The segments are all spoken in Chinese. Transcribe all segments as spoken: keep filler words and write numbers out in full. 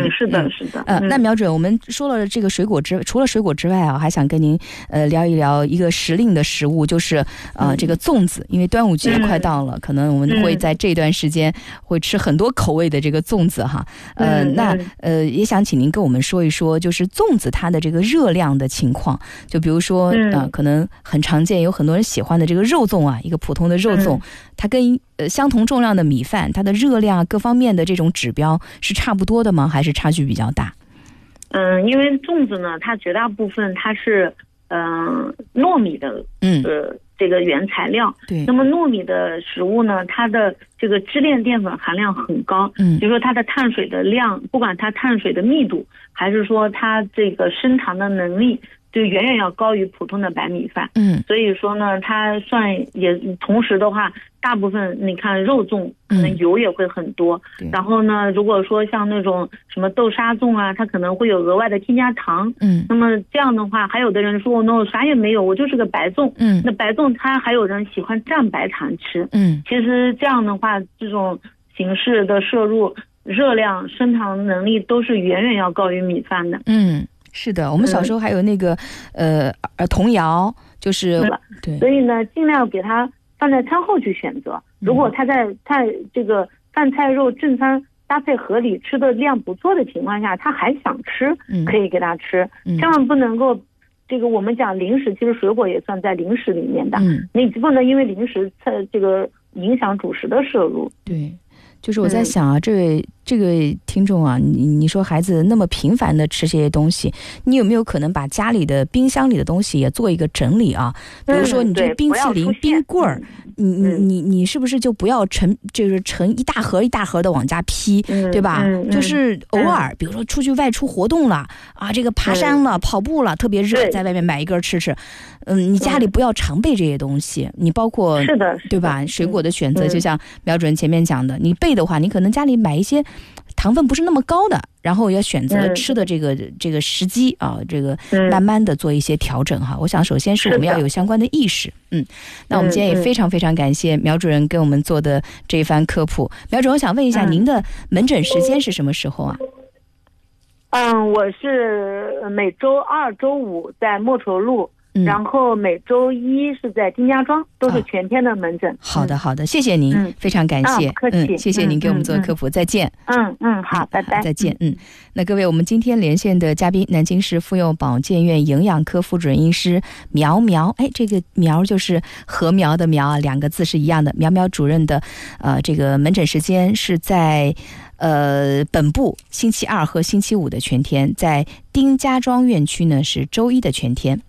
嗯，是的，是的。 呃， 嗯、 那苗主任，我们说了这个水果之，除了水果之外啊，还想跟您呃聊一聊一个时令的食物，就是呃、嗯、这个粽子，因为端午节快到了，嗯、可能我们会在这段时间会吃很多口味的这个粽子哈。呃， 嗯、 那呃也想请您跟我们说一说，就是粽子它的这个热量的情况，就比如说啊、呃，可能很常见，有很多人喜欢的这个肉粽啊，一个普通的肉粽，嗯、它跟呃相同重量的米饭，它的热量各方面的这种指标是差不多的吗？还是差距比较大？ 嗯，因为粽子呢，它绝大部分它是嗯、呃、糯米的，嗯呃这个原材料。对。那么糯米的食物呢，它的这个支链淀粉含量很高，嗯，比如说它的碳水的量，不管它碳水的密度，还是说它这个升糖的能力，就远远要高于普通的白米饭。嗯。所以说呢，它算也同时的话。大部分你看肉粽可能油也会很多，嗯、然后呢，如果说像那种什么豆沙粽啊，它可能会有额外的添加糖，嗯，那么这样的话，还有的人说那我啥也没有，我就是个白粽，嗯，那白粽它还有人喜欢蘸白糖吃，嗯，其实这样的话，这种形式的摄入热量、升糖能力都是远远要高于米饭的， 嗯，是的，我们小时候还有那个、嗯、呃童谣，就是对， 所以呢，尽量给它。放在餐后去选择，如果他在菜这个饭菜肉正餐搭配合理，吃的量不错的情况下，他还想吃，可以给他吃，嗯、千万不能够，这个我们讲零食，其实水果也算在零食里面的，嗯、你不能因为零食菜这个影响主食的摄入。 对，就是我在想啊，嗯、这位这个听众啊，你你说孩子那么频繁的吃这些东西，你有没有可能把家里的冰箱里的东西也做一个整理啊？比如说你这冰淇淋、冰棍儿，你你你你是不是就不要盛，就是盛一大盒一大盒的往家批，嗯、对吧？嗯、就是偶尔，嗯、比如说出去外出活动了啊，这个爬山了、嗯、跑步了，特别热，在外面买一根吃吃。嗯，你家里不要常备这些东西，你包括是的， 对吧？水果的选择，就像苗主任前面讲的，你备的话，你可能家里买一些糖分不是那么高的，然后要选择吃的这个、嗯、这个时机啊，这个慢慢的做一些调整哈。我想首先是我们要有相关的意识，嗯，那我们今天也非常非常感谢苗主任给我们做的这一番科普。苗主任，我想问一下，您的门诊时间是什么时候啊？ 嗯，我是每周二、周五在莫愁路。然后每周一是在丁家庄，都是全天的门诊。哦、 好的，好的，谢谢您，嗯、非常感谢， 嗯、客气、 嗯，谢谢您给我们做科普，嗯、再见。 嗯嗯，好，拜拜， 再见。嗯，那各位，我们今天连线的嘉宾，南京市妇幼保健院营养科副主任医师苗苗，哎，这个苗就是禾苗的苗啊，两个字是一样的。苗苗主任的，呃，这个门诊时间是在。呃，本部星期二和星期五的全天，在丁家庄院区呢是周一的全天。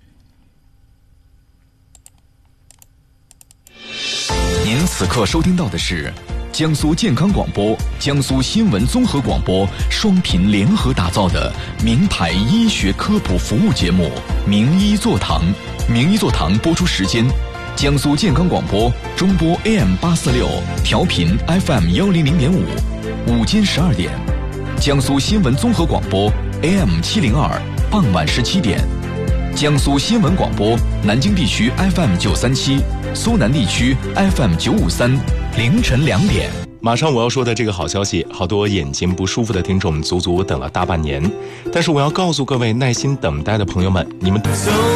您此刻收听到的是江苏健康广播、江苏新闻综合广播双频联合打造的名牌医学科普服务节目《名医座堂》。名医座堂播出时间：江苏健康广播中波 A M 八四六，调频 F M 幺零零点五，午间十二点；江苏新闻综合广播 A M 七零二，傍晚十七点；江苏新闻广播南京地区 F M 九三七，苏南地区 F M 九五三，凌晨两点。 马上我要说的这个好消息，好多眼睛不舒服的听众足足等了大半年，但是我要告诉各位耐心等待的朋友们，你们